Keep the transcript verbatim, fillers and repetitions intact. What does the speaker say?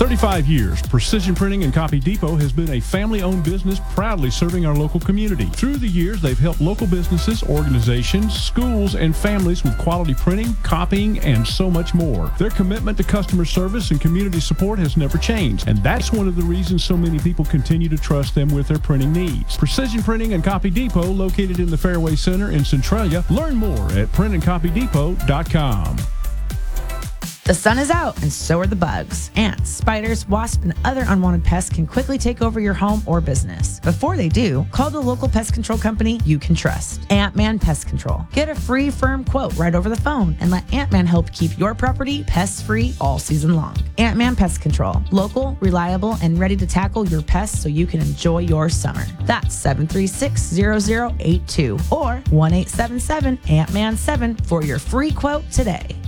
thirty-five years, Precision Printing and Copy Depot has been a family-owned business proudly serving our local community. Through the years, they've helped local businesses, organizations, schools, and families with quality printing, copying, and so much more. Their commitment to customer service and community support has never changed, and that's one of the reasons so many people continue to trust them with their printing needs. Precision Printing and Copy Depot, located in the Fairway Center in Centralia. Learn more at print and copy depot dot com. The sun is out, and so are the bugs. Ants, spiders, wasps, and other unwanted pests can quickly take over your home or business. Before they do, call the local pest control company you can trust. Ant-Man Pest Control. Get a free, firm quote right over the phone and let Ant-Man help keep your property pest-free all season long. Ant-Man Pest Control. Local, reliable, and ready to tackle your pests so you can enjoy your summer. That's seven three six, zero zero eight two or one eight seven seven, A N T man seven for your free quote today.